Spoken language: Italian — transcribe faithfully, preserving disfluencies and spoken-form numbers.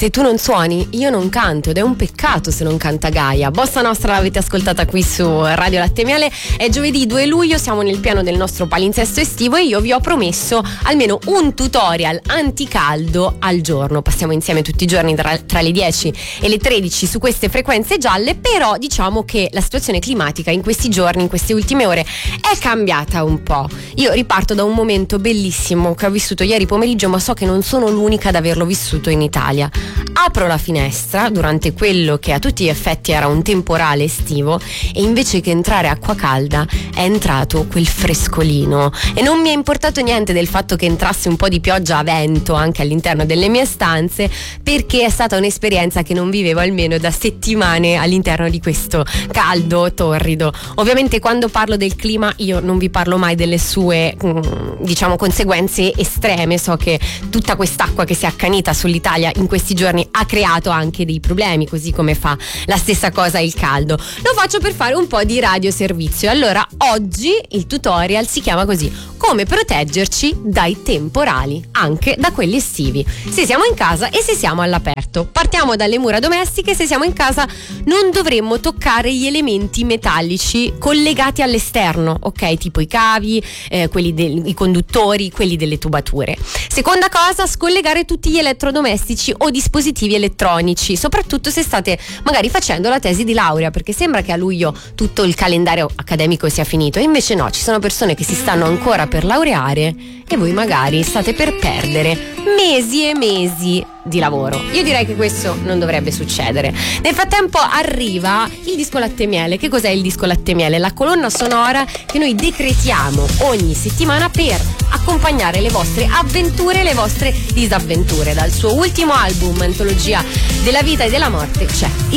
Se tu non suoni, io non canto, ed è un peccato se non canta Gaia. Bossa Nostra l'avete ascoltata qui su Radio Latte Miele. È giovedì due luglio, siamo nel piano del nostro palinsesto estivo e io vi ho promesso almeno un tutorial anticaldo al giorno. Passiamo insieme tutti i giorni tra, tra le dieci e le tredici su queste frequenze gialle, però diciamo che la situazione climatica in questi giorni, in queste ultime ore, è cambiata un po'. Io riparto da un momento bellissimo che ho vissuto ieri pomeriggio, ma so che non sono l'unica ad averlo vissuto in Italia. Apro la finestra durante quello che a tutti gli effetti era un temporale estivo e invece che entrare acqua calda è entrato quel frescolino e non mi è importato niente del fatto che entrasse un po' di pioggia a vento anche all'interno delle mie stanze, perché è stata un'esperienza che non vivevo almeno da settimane all'interno di questo caldo torrido. Ovviamente quando parlo del clima io non vi parlo mai delle sue diciamo conseguenze estreme. So che tutta quest'acqua che si è accanita sull'Italia in questi giorni ha creato anche dei problemi, così come fa la stessa cosa il caldo. Lo faccio per fare un po' di radioservizio. Allora oggi il tutorial si chiama così: come proteggerci dai temporali, anche da quelli estivi, se siamo in casa e se siamo all'aperto. Partiamo dalle mura domestiche. Se siamo in casa non dovremmo toccare gli elementi metallici collegati all'esterno, ok? Tipo i cavi, eh, quelli dei conduttori, quelli delle tubature. Seconda cosa, scollegare tutti gli elettrodomestici o dispositivi elettronici, soprattutto se state magari facendo la tesi di laurea, perché sembra che a luglio tutto il calendario accademico sia finito e invece no, ci sono persone che si stanno ancora per laureare e voi magari state per perdere mesi e mesi di lavoro. Io direi che questo non dovrebbe succedere. Nel frattempo arriva il disco latte miele. Che cos'è il disco latte miele? La colonna sonora che noi decretiamo ogni settimana per accompagnare le vostre avventure e le vostre disavventure. Dal suo ultimo album, Antologia della vita e della morte, c'è